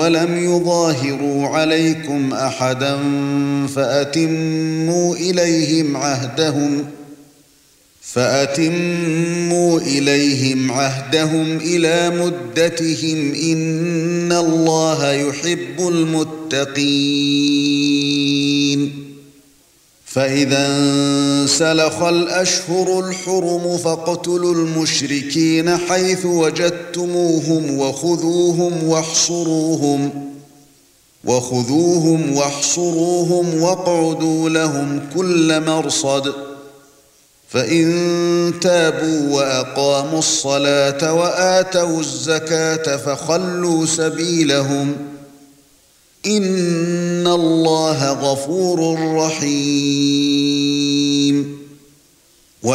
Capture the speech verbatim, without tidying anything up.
وَلَمْ يُظَاهِرُوا عَلَيْكُمْ أَحَدًا فَأَتِمُّوا إِلَيْهِمْ عَهْدَهُمْ فَأَتِمُّوا إِلَيْهِمْ عَهْدَهُمْ إِلَى مُدَّتِهِمْ إِنَّ اللَّهَ يُحِبُّ الْمُتَّقِينَ فَإِذَا انسَلَخَ الْأَشْهُرُ الْحُرُمُ فَاقْتُلُوا الْمُشْرِكِينَ حَيْثُ وَجَدتُّمُوهُمْ وَخُذُوهُمْ وَاحْصُرُوهُمْ وَخُذُوهُمْ وَاحْصُرُوهُمْ وَاقْعُدُوا لَهُمْ كُلَّ مَرْصَدٍ فَإِن تَابُوا وَأَقَامُوا الصَّلَاةَ وَآتَوُا الزَّكَاةَ فَخَلُّوا سَبِيلَهُمْ إِنَّ اللَّهَ غَفُورٌ رَّحِيمٌ